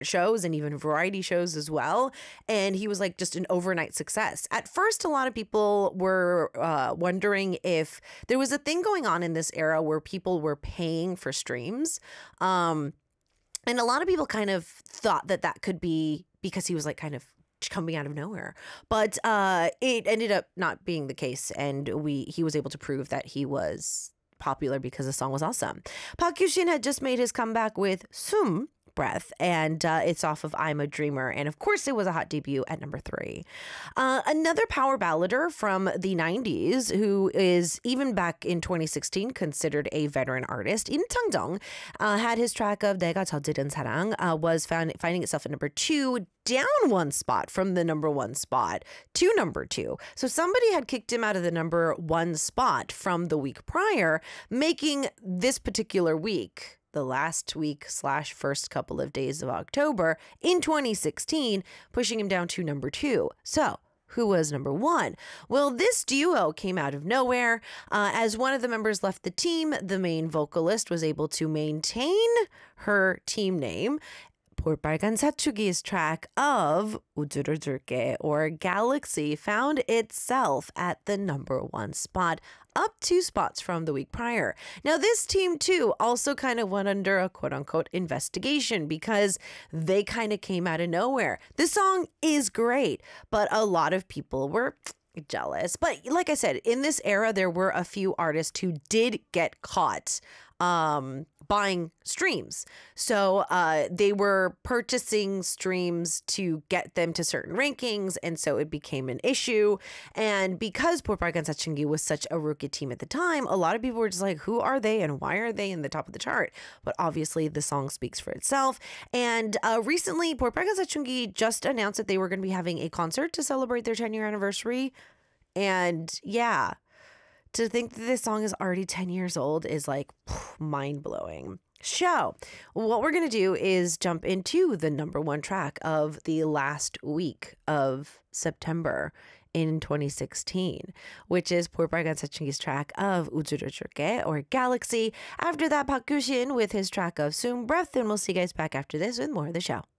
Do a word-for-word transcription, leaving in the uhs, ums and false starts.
shows and even variety shows as well. And he was like just an overnight success. At first, a lot of people were uh, wondering if there was a thing going on in this era where people were paying for streams. Um, and a lot of people kind of thought that that could be because he was like kind of coming out of nowhere. But uh, it ended up not being the case. And we he was able to prove that he was popular because the song was awesome. Park Kyu-shin had just made his comeback with Sum, Breath, and uh, it's off of I'm a Dreamer, and of course it was a hot debut at number three. Uh, another power ballader from the nineties who is even back in twenty sixteen considered a veteran artist, In Chang-jung, uh, had his track of 내가 저지른 사랑 uh, was found finding itself at number two, down one spot from the number one spot to number two. So somebody had kicked him out of the number one spot from the week prior, making this particular week, the last week slash first couple of days of October in twenty sixteen, pushing him down to number two. So who was number one? Well, this duo came out of nowhere. Uh, as one of the members left the team, the main vocalist was able to maintain her team name. 볼빨간 사춘기's track of 우주를 줄게, or Galaxy, found itself at the number one spot, up two spots from the week prior. Now, this team, too, also kind of went under a quote-unquote investigation because they kind of came out of nowhere. This song is great, but a lot of people were jealous. But like I said, in this era, there were a few artists who did get caught um, buying streams. So uh, they were purchasing streams to get them to certain rankings, and so it became an issue. And because 볼빨간 사춘기 was such a rookie team at the time, a lot of people were just like, who are they and why are they in the top of the chart? But obviously the song speaks for itself. And uh, recently, 볼빨간 사춘기 just announced that they were going to be having a concert to celebrate their ten-year anniversary. And yeah, to think that this song is already ten years old is like mind-blowing. So what we're going to do is jump into the number one track of the last week of September in twenty sixteen, which is 볼빨간 사춘기's track of 우주를 줄게, or Galaxy. After that, Park Kyu-shin with his track of Sum, Breath, and we'll see you guys back after this with more of the show.